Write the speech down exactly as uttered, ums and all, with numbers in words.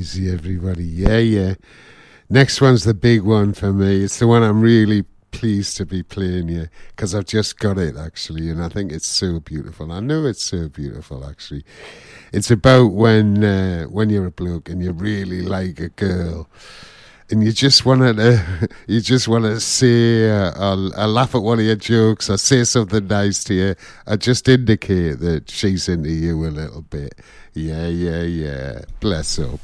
easy, everybody. Yeah, yeah. Next one's the big one for me. It's the one I'm really pleased to be playing you because I've just got it, actually, and I think it's so beautiful. I know it's so beautiful, actually. It's about when uh, when you're a bloke and you really like a girl, and you just want to, you just want to say, uh, I'll, I'll laugh at one of your jokes, or say something nice to you, or just indicate that she's into you a little bit. Yeah, yeah, yeah. Bless up.